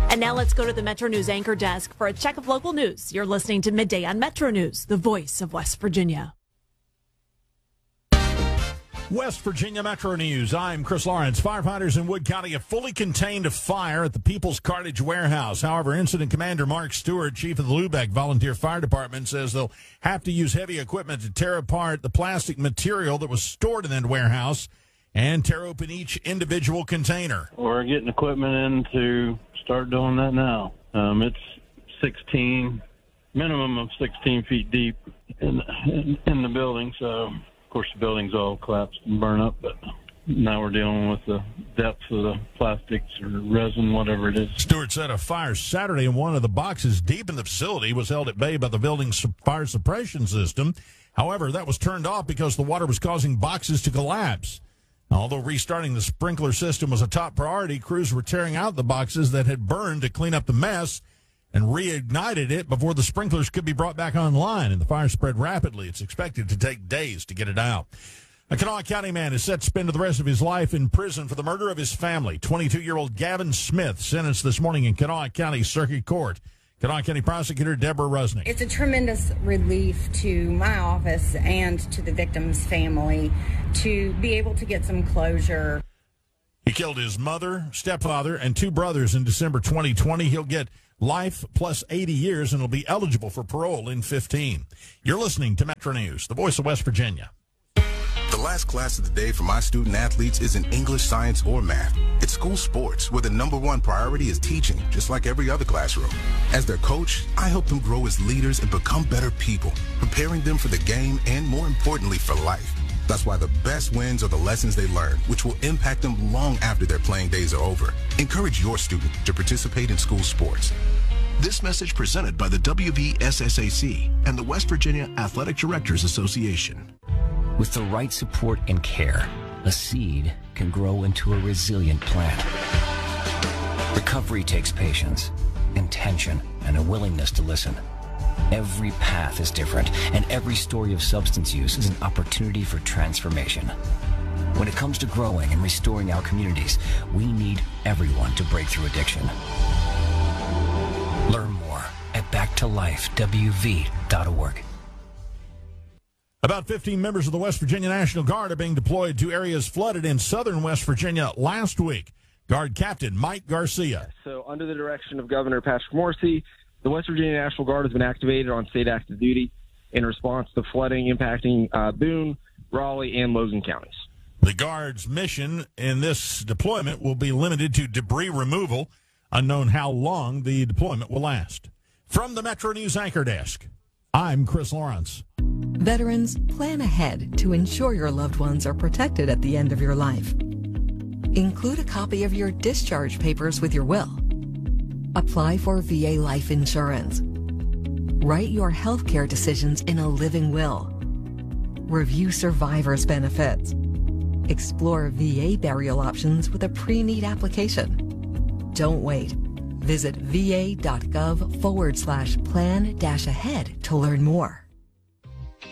And now let's go to the Metro News anchor desk for a check of local news. You're listening to Midday on Metro News, the voice of West Virginia. West Virginia Metro News. I'm Chris Lawrence. Firefighters in Wood County have fully contained a fire at the People's Cartage Warehouse. However, Incident Commander Mark Stewart, chief of the Lubeck Volunteer Fire Department, says they'll have to use heavy equipment to tear apart the plastic material that was stored in that warehouse and tear open each individual container. We're getting equipment in to start doing that now. It's minimum of 16 feet deep in the building, so of course the building's all collapsed and burned up, but now we're dealing with the depth of the plastics or resin, whatever it is. Stewart said a fire Saturday in one of the boxes deep in the facility was held at bay by the building's fire suppression system. However, that was turned off because the water was causing boxes to collapse. Although restarting the sprinkler system was a top priority, crews were tearing out the boxes that had burned to clean up the mess and reignited it before the sprinklers could be brought back online, and the fire spread rapidly. It's expected to take days to get it out. A Kanawha County man is set to spend the rest of his life in prison for the murder of his family. 22-year-old Gavin Smith sentenced this morning in Kanawha County Circuit Court. Kanawha County Prosecutor Deborah Rusnick. It's a tremendous relief to my office and to the victim's family to be able to get some closure. He killed his mother, stepfather, and two brothers in December 2020. He'll get life plus 80 years and will be eligible for parole in 15. You're listening to Metro News, the voice of West Virginia. The last class of the day for my student athletes isn't English, science, or math. It's school sports, where the number one priority is teaching, just like every other classroom. As their coach, I help them grow as leaders and become better people, preparing them for the game and, more importantly, for life. That's why the best wins are the lessons they learn, which will impact them long after their playing days are over. Encourage your student to participate in school sports. This message presented by the WVSSAC and the West Virginia Athletic Directors Association. With the right support and care, a seed can grow into a resilient plant. Recovery takes patience, intention, and a willingness to listen. Every path is different, and every story of substance use is an opportunity for transformation. When it comes to growing and restoring our communities, we need everyone to break through addiction. Learn more at backtolifewv.org. About 15 members of the West Virginia National Guard are being deployed to areas flooded in southern West Virginia last week. Guard Captain Mike Garcia. So under the direction of Governor Patrick Morrisey, the West Virginia National Guard has been activated on state active duty in response to flooding impacting Boone, Raleigh, and Logan counties. The Guard's mission in this deployment will be limited to debris removal. Unknown how long the deployment will last. From the Metro News Anchor Desk, I'm Chris Lawrence. Veterans, plan ahead to ensure your loved ones are protected at the end of your life. Include a copy of your discharge papers with your will. Apply for VA life insurance. Write your health care decisions in a living will. Review survivor's benefits. Explore VA burial options with a pre-need application. Don't wait. Visit va.gov/plan-ahead to learn more.